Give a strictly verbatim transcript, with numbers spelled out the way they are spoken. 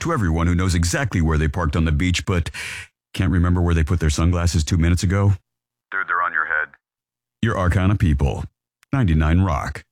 to everyone who knows exactly where they parked on the beach but can't remember where they put their sunglasses two minutes ago. Dude, they're on your head. Your Arcana people. ninety-nine Rock.